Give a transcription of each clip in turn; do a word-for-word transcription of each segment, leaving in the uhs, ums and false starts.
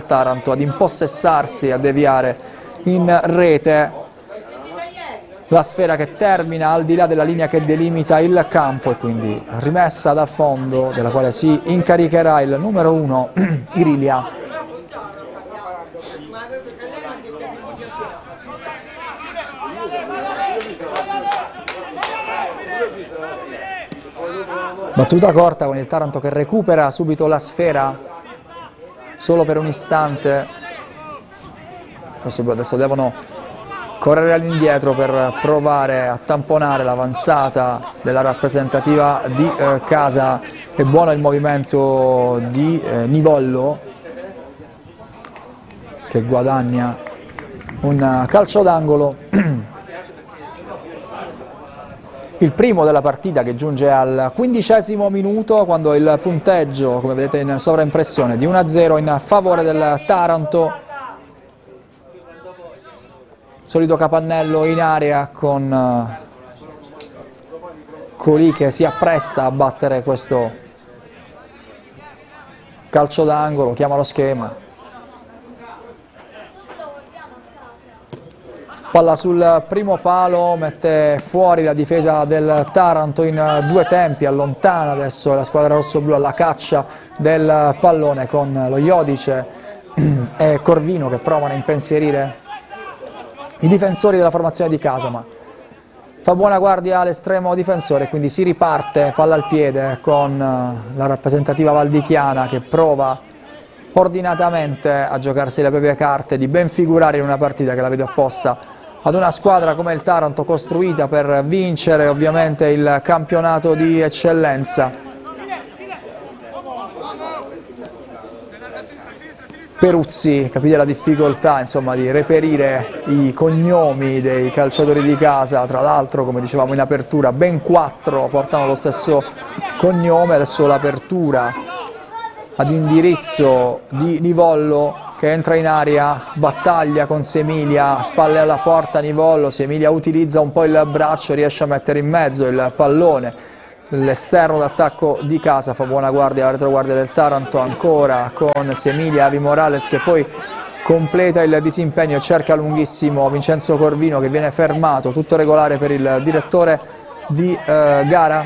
Taranto ad impossessarsi, a deviare in rete la sfera che termina al di là della linea che delimita il campo, e quindi rimessa dal fondo, della quale si incaricherà il numero uno Irilia. Battuta corta con il Taranto che recupera subito la sfera, solo per un istante. Adesso devono correre all'indietro per provare a tamponare l'avanzata della rappresentativa di eh, casa. È buono il movimento di eh, Nivollo, che guadagna un calcio d'angolo. Il primo della partita, che giunge al quindicesimo minuto, quando il punteggio, come vedete in sovraimpressione, di uno a zero in favore del Taranto. Solito capannello in area con Colì che si appresta a battere questo calcio d'angolo, chiama lo schema. Palla sul primo palo, mette fuori la difesa del Taranto in due tempi, allontana adesso la squadra rossoblù alla caccia del pallone, con lo Iodice e Corvino che provano a impensierire i difensori della formazione di casa, ma fa buona guardia all'estremo difensore, quindi si riparte palla al piede con la rappresentativa valdichiana che prova ordinatamente a giocarsi le proprie carte di ben figurare in una partita che la vede apposta ad una squadra come il Taranto, costruita per vincere ovviamente il campionato di eccellenza. Peruzzi, capite la difficoltà insomma di reperire i cognomi dei calciatori di casa, tra l'altro come dicevamo in apertura ben quattro portano lo stesso cognome. Adesso l'apertura ad indirizzo di Nivollo che entra in area, battaglia con Semilia, spalle alla porta Nivollo, Semilia utilizza un po' il braccio, riesce a mettere in mezzo il pallone, l'esterno d'attacco di casa, fa buona guardia la retroguardia del Taranto ancora con Semilia, Avi Morales che poi completa il disimpegno e cerca lunghissimo Vincenzo Corvino che viene fermato, tutto regolare per il direttore di eh, gara.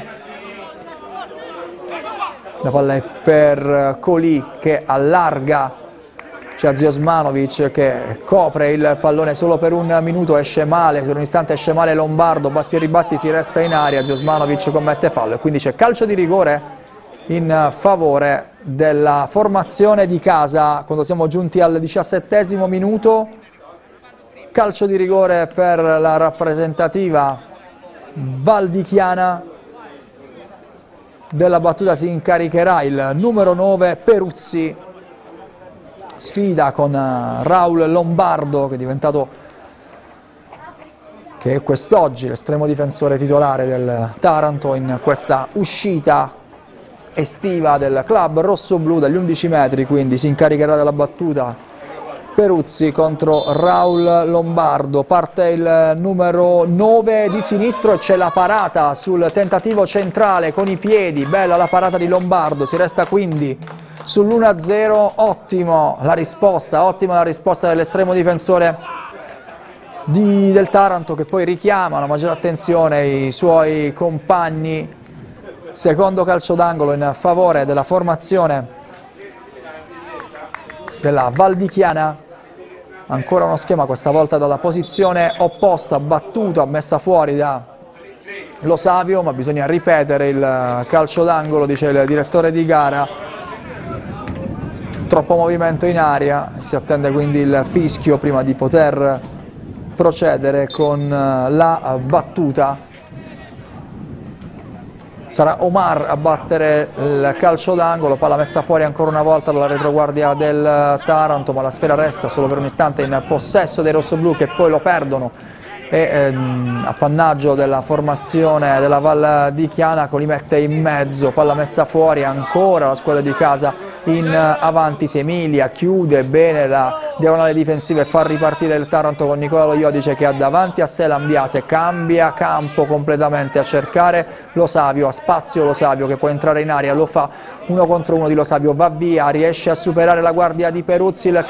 La palla è per Colì che allarga, c'è Ziosmanovic che copre il pallone solo per un minuto, esce male, per un istante esce male Lombardo, batti e ribatti, si resta in aria, Ziosmanovic commette fallo e quindi c'è calcio di rigore in favore della formazione di casa quando siamo giunti al diciassettesimo minuto. Calcio di rigore per la rappresentativa valdichiana. Della battuta si incaricherà il numero nove Peruzzi, sfida con Raul Lombardo che è diventato, che è quest'oggi l'estremo difensore titolare del Taranto in questa uscita estiva del club rossoblù dagli undici metri, quindi si incaricherà della battuta Peruzzi contro Raul Lombardo. Parte il numero nove di sinistro e c'è la parata sul tentativo centrale con i piedi, bella la parata di Lombardo, si resta quindi sull'uno a zero, ottimo la risposta, ottima la risposta dell'estremo difensore di, del Taranto che poi richiama la maggiore attenzione i suoi compagni. Secondo calcio d'angolo in favore della formazione della valdichiana. Ancora uno schema, questa volta dalla posizione opposta, battuta, messa fuori da Lo Savio, ma bisogna ripetere il calcio d'angolo, dice il direttore di gara. Troppo movimento in aria, si attende quindi il fischio prima di poter procedere con la battuta. Sarà Omar a battere il calcio d'angolo, palla messa fuori ancora una volta dalla retroguardia del Taranto, ma la sfera resta solo per un istante in possesso dei rossoblù che poi lo perdono e ehm, appannaggio della formazione della valdichiana, li mette in mezzo, palla messa fuori ancora la squadra di casa in avanti. Semilia chiude bene la diagonale difensiva e fa ripartire il Taranto con Nicola Lo Iodice che ha davanti a sé Lambiase, cambia campo completamente a cercare Lo Savio, ha spazio Lo Savio che può entrare in aria, lo fa uno contro uno di Lo Savio, va via, riesce a superare la guardia di Peruzzi. Il